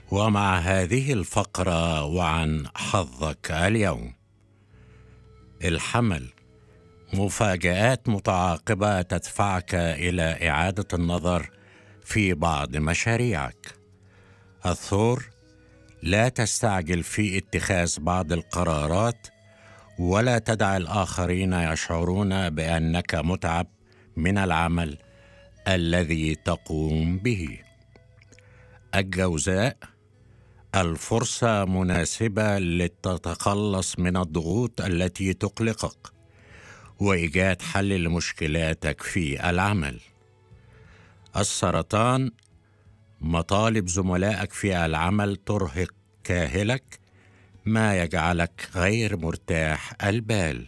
ومع هذه الفقرة وعن حظك اليوم. الحمل: مفاجآت متعاقبة تدفعك إلى إعادة النظر في بعض مشاريعك. الثور: لا تستعجل في اتخاذ بعض القرارات ولا تدع الآخرين يشعرون بأنك متعب من العمل الذي تقوم به. الجوزاء: الفرصة مناسبة لتتخلص من الضغوط التي تقلقك وإيجاد حل لمشكلاتك في العمل. السرطان: مطالب زملائك في العمل ترهق كاهلك، ما يجعلك غير مرتاح البال.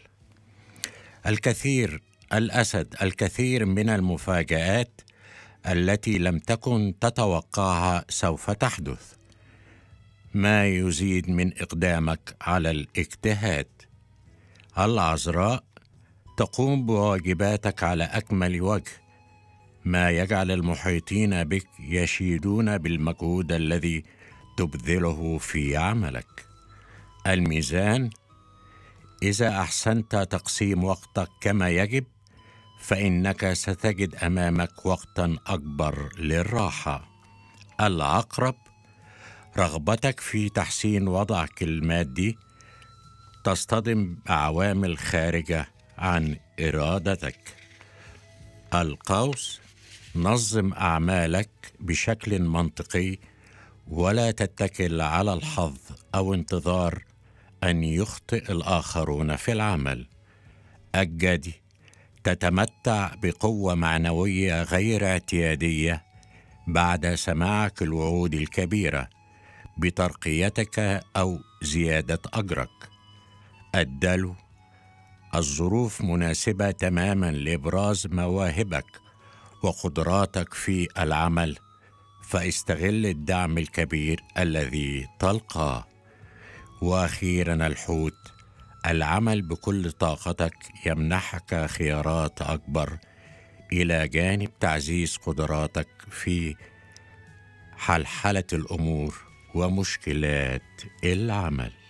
الأسد: الكثير من المفاجآت التي لم تكن تتوقعها سوف تحدث، ما يزيد من إقدامك على الاجتهاد. العذراء: تقوم بواجباتك على أكمل وجه، ما يجعل المحيطين بك يشيدون بالمجهود الذي تبذله في عملك. الميزان: إذا أحسنت تقسيم وقتك كما يجب فإنك ستجد أمامك وقتا أكبر للراحة. العقرب: رغبتك في تحسين وضعك المادي تصطدم بعوامل خارجة عن إرادتك. القوس: نظم أعمالك بشكل منطقي ولا تتكل على الحظ أو انتظار أن يخطئ الآخرون في العمل. الجدي: تتمتع بقوة معنوية غير اعتيادية بعد سماعك الوعود الكبيرة بترقيتك أو زيادة أجرك. الدلو: الظروف مناسبة تماما لإبراز مواهبك وقدراتك في العمل، فاستغل الدعم الكبير الذي تلقاه. وأخيرا الحوت: العمل بكل طاقتك يمنحك خيارات أكبر إلى جانب تعزيز قدراتك في حلحلة الأمور ومشكلات العمل.